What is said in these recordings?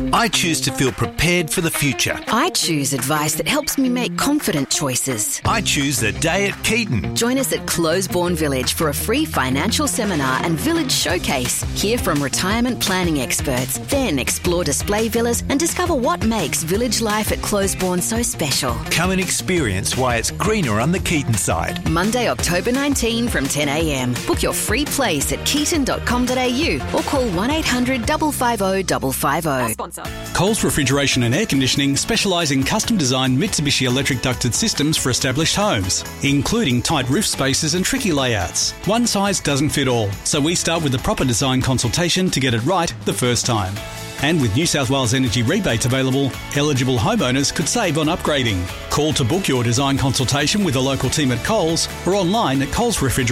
I choose to feel prepared for the future. I choose advice that helps me make confident choices. I choose the day at Keaton. Join us at Closeborn Village for a free financial seminar and village showcase. Hear from retirement planning experts. Then explore display villas and discover what makes village life at Closeborn so special. Come and experience why it's greener on the Keaton side. Monday, October 19 from 10 a.m. Book your free place at keaton.com.au or call 1800 550 550. Coles Refrigeration and Air Conditioning specialise in custom-designed Mitsubishi electric ducted systems for established homes, including tight roof spaces and tricky layouts. One size doesn't fit all, so we start with the proper design consultation to get it right the first time. And with New South Wales Energy rebates available, eligible homeowners could save on upgrading. Call to book your design consultation with a local team at Coles or online at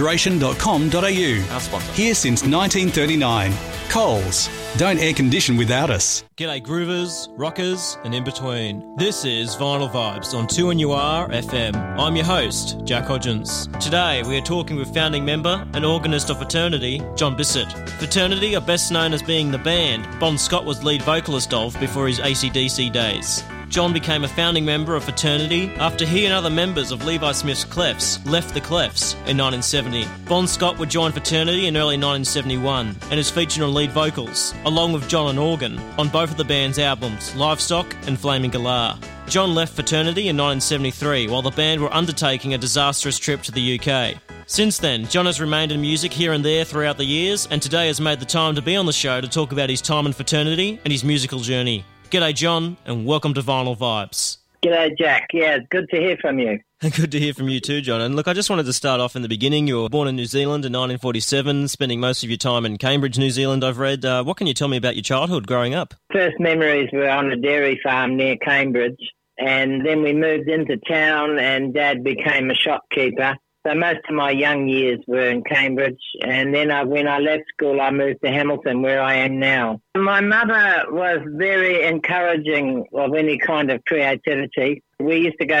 colesrefrigeration.com.au. Our sponsor. Here since 1939. Coles. Don't air condition without us. G'day groovers, rockers and in between. This is Vinyl Vibes on 2NUR FM. I'm your host, Jack Hodgins. Today we are talking with founding member and organist of Fraternity, John Bissett. Fraternity are best known as being the band Bon Scott was lead vocalist of before his AC/DC days. John became a founding member of Fraternity after he and other members of Levi Smith's Clefs left the Clefs in 1970. Bon Scott would join Fraternity in early 1971 and is featured on lead vocals, along with John on organ, on both of the band's albums, Livestock and Flaming Galah. John left Fraternity in 1973 while the band were undertaking a disastrous trip to the UK. Since then, John has remained in music here and there throughout the years and today has made the time to be on the show to talk about his time in Fraternity and his musical journey. G'day, John, and welcome to Vinyl Vibes. G'day, Jack. Yeah, it's good to hear from you. Good to hear from you too, John. And look, I just wanted to start off in the beginning. You were born in New Zealand in 1947, spending most of your time in Cambridge, New Zealand, I've read. What can you tell me about your childhood growing up? First memories were on a dairy farm near Cambridge, and then we moved into town and Dad became a shopkeeper. So most of my young years were in Cambridge, and then when I left school, I moved to Hamilton, where I am now. My mother was very encouraging of any kind of creativity. We used to go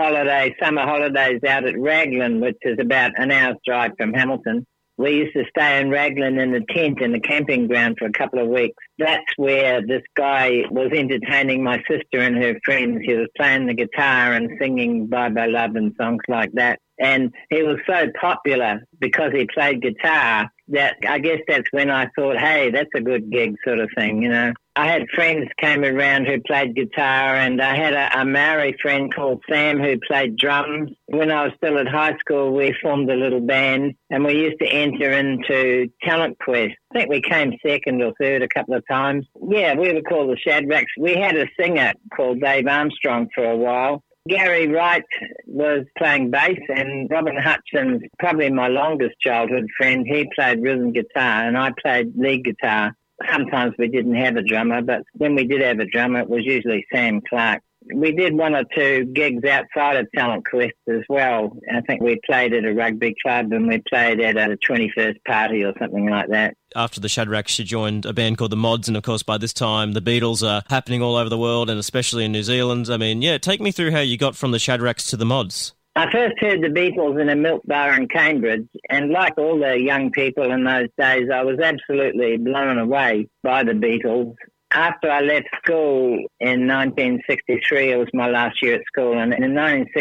to summer holidays out at Raglan, which is about an hour's drive from Hamilton. We used to stay in Raglan in the tent in the camping ground for a couple of weeks. That's where this guy was entertaining my sister and her friends. He was playing the guitar and singing Bye Bye Love and songs like that. And he was so popular because he played guitar that I guess that's when I thought, hey, that's a good gig sort of thing, you know. I had friends came around who played guitar, and I had a Maori friend called Sam who played drums. When I was still at high school, we formed a little band, and we used to enter into Talent Quest. I think we came second or third a couple of times. Yeah, we were called the Shadracks. We had a singer called Dave Armstrong for a while. Gary Wright was playing bass, and Robin Hutchins, probably my longest childhood friend, he played rhythm guitar and I played lead guitar. Sometimes we didn't have a drummer, but when we did have a drummer, it was usually Sam Clark. We did one or two gigs outside of Talent Quest as well. I think we played at a rugby club and we played at a 21st party or something like that. After the Shadracks, you joined a band called the Mods, and of course by this time the Beatles are happening all over the world and especially in New Zealand. I mean, yeah, take me through how you got from the Shadracks to the Mods. I first heard the Beatles in a milk bar in Cambridge, and like all the young people in those days, I was absolutely blown away by the Beatles. After I left school in 1963, it was my last year at school, and in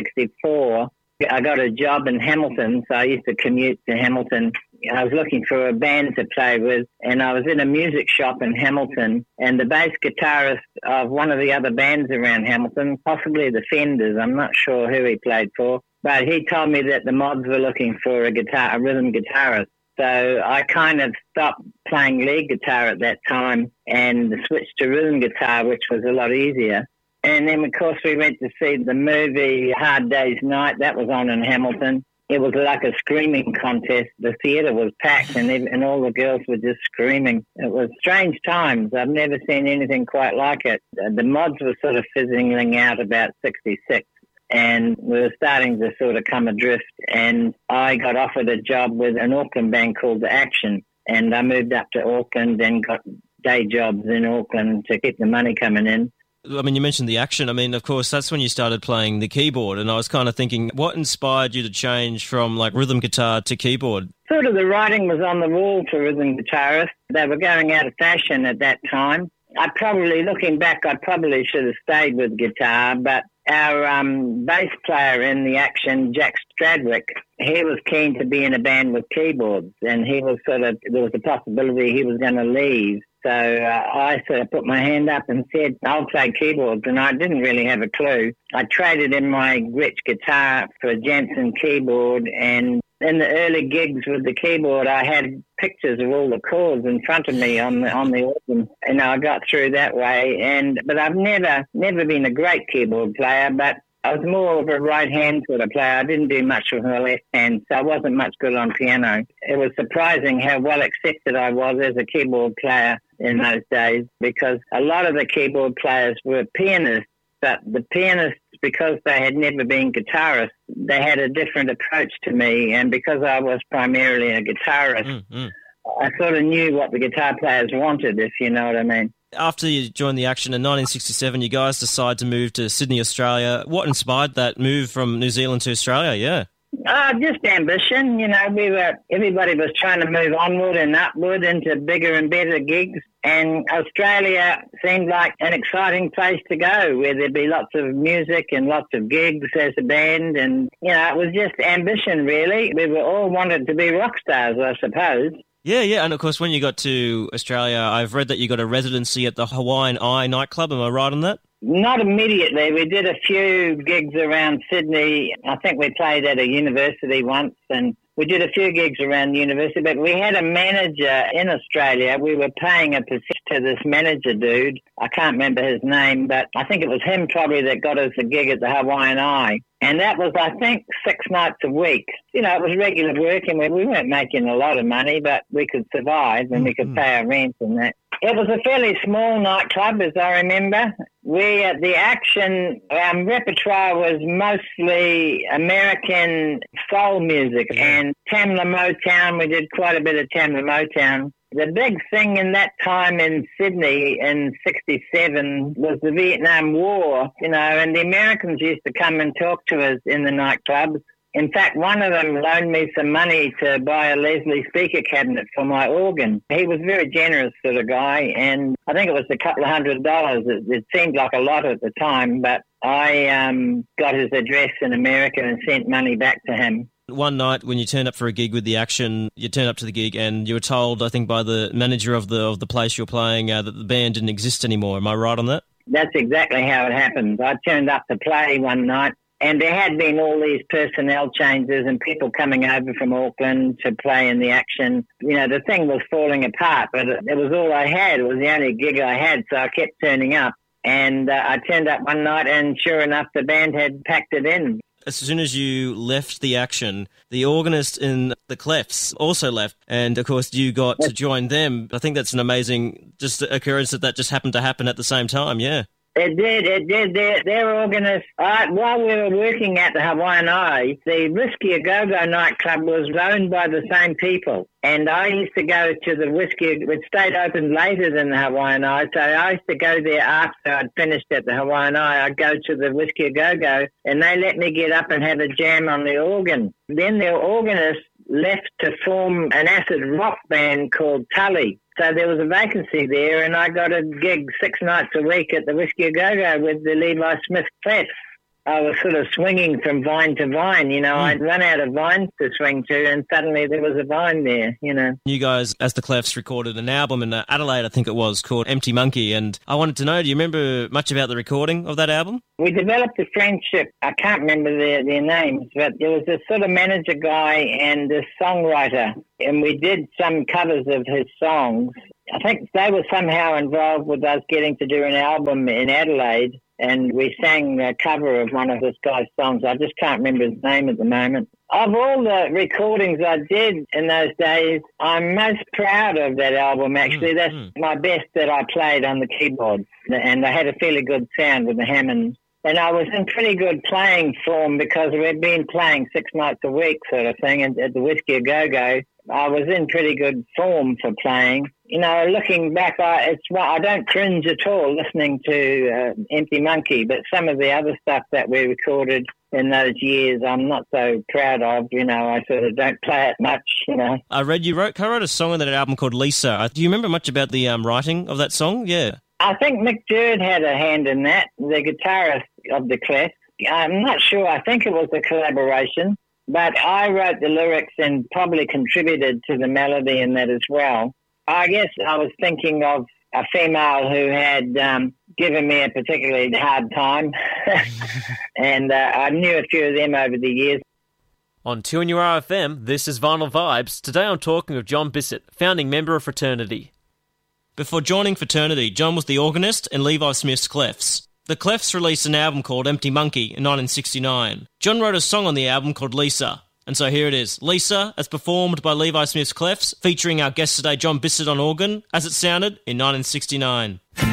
1964, I got a job in Hamilton, so I used to commute to Hamilton. I was looking for a band to play with, and I was in a music shop in Hamilton, and the bass guitarist of one of the other bands around Hamilton, possibly the Fenders, I'm not sure who he played for, but he told me that the Mods were looking for a rhythm guitarist. So I kind of stopped playing lead guitar at that time and switched to rhythm guitar, which was a lot easier. And then, of course, we went to see the movie Hard Day's Night. That was on in Hamilton. It was like a screaming contest. The theatre was packed and all the girls were just screaming. It was strange times. I've never seen anything quite like it. The Mods were sort of fizzling out about 66. And we were starting to sort of come adrift, and I got offered a job with an Auckland band called The Action, and I moved up to Auckland and got day jobs in Auckland to keep the money coming in. I mean, you mentioned The Action. I mean, of course, that's when you started playing the keyboard, and I was kind of thinking, what inspired you to change from, like, rhythm guitar to keyboard? Sort of the writing was on the wall for rhythm guitarists. They were going out of fashion at that time. Looking back, I probably should have stayed with guitar, but our bass player in the Action, Jack Stradwick, he was keen to be in a band with keyboards, and there was a possibility he was going to leave. So I sort of put my hand up and said, I'll play keyboards, and I didn't really have a clue. I traded in my Gretsch guitar for a Jensen keyboard, and in the early gigs with the keyboard, I had pictures of all the chords in front of me on the organ. I got through that way. But I've never been a great keyboard player, but I was more of a right-hand sort of player. I didn't do much with my left hand, so I wasn't much good on piano. It was surprising how well accepted I was as a keyboard player in those days, because a lot of the keyboard players were pianists, but the pianists, because they had never been guitarists, they had a different approach to me, and because I was primarily a guitarist, I sort of knew what the guitar players wanted, if you know what I mean. After you joined the Action in 1967, you guys decided to move to Sydney, Australia. What inspired that move from New Zealand to Australia? Yeah. Just ambition. Everybody was trying to move onward and upward into bigger and better gigs. And Australia seemed like an exciting place to go, where there'd be lots of music and lots of gigs as a band. And, it was just ambition, really. We were all wanted to be rock stars, I suppose. Yeah. And, of course, when you got to Australia, I've read that you got a residency at the Hawaiian Eye nightclub. Am I right on that? Not immediately. We did a few gigs around Sydney. I think we played at a university once, and we did a few gigs around the university, but we had a manager in Australia. We were paying a percentage to this manager dude. I can't remember his name, but I think it was him probably that got us a gig at the Hawaiian Eye. And that was, I think, 6 nights a week. It was regular work, and we weren't making a lot of money, but we could survive and we could pay our rent and that. It was a fairly small nightclub, as I remember. We, at the Action, our repertoire was mostly American soul music and Tamla Motown. We did quite a bit of Tamla Motown. The big thing in that time in Sydney in 67 was the Vietnam War, and the Americans used to come and talk to us in the nightclubs. In fact, one of them loaned me some money to buy a Leslie speaker cabinet for my organ. He was a very generous sort of guy, and I think it was a couple of $100. It seemed like a lot at the time, but I got his address in America and sent money back to him. One night when you turned up for a gig with the Action, you turned up to the gig and you were told, I think, by the manager of the place you were playing that the band didn't exist anymore. Am I right on that? That's exactly how it happened. I turned up to play one night, and there had been all these personnel changes and people coming over from Auckland to play in the Action. The thing was falling apart, but it was all I had. It was the only gig I had, so I kept turning up. And I turned up one night, and sure enough, the band had packed it in. As soon as you left the Action, the organist in the Clefs also left, and of course you got to join them. I think that's an amazing just occurrence that just happened to happen at the same time, yeah. It did. Their organist, while we were working at the Hawaiian Eye, the Whiskey A Go-Go nightclub was owned by the same people. And I used to go to the Whiskey, it stayed open later than the Hawaiian Eye, so I used to go there after I'd finished at the Hawaiian Eye. I'd go to the Whiskey A Go-Go, and they let me get up and have a jam on the organ. Then their organist left to form an acid rock band called Tully. So there was a vacancy there, and I got a gig 6 nights a week at the Whiskey A Go-Go with the Levi Smith Clefs. I was sort of swinging from vine to vine, I'd run out of vines to swing to, and suddenly there was a vine there, You guys, as the Clefs, recorded an album in Adelaide, I think it was, called Empty Monkey, and I wanted to know, do you remember much about the recording of that album? We developed a friendship. I can't remember their names, but there was this sort of manager guy and this songwriter, and we did some covers of his songs. I think they were somehow involved with us getting to do an album in Adelaide, and we sang a cover of one of this guy's songs. I just can't remember his name at the moment. Of all the recordings I did in those days, I'm most proud of that album, actually. That's my best that I played on the keyboard, and I had a fairly good sound with the Hammonds. And I was in pretty good playing form because we'd been playing 6 nights a week sort of thing at the Whiskey A Go-Go. I was in pretty good form for playing. Looking back, I don't cringe at all listening to Empty Monkey, but some of the other stuff that we recorded in those years I'm not so proud of. I sort of don't play it much, I read you co-wrote a song on that album called Lisa. Do you remember much about the writing of that song? Yeah. I think Mick Jerd had a hand in that, the guitarist of the Clefs. I'm not sure. I think it was a collaboration, but I wrote the lyrics and probably contributed to the melody in that as well. I guess I was thinking of a female who had given me a particularly hard time, and I knew a few of them over the years. On 2NURFM, this is Vinyl Vibes. Today I'm talking with John Bissett, founding member of Fraternity. Before joining Fraternity, John was the organist in Levi Smith's Clefs. The Clefs released an album called Empty Monkey in 1969. John wrote a song on the album called Lisa. And so here it is, Lisa, as performed by Levi Smith's Clefs, featuring our guest today, John Bissett on organ, as it sounded in 1969.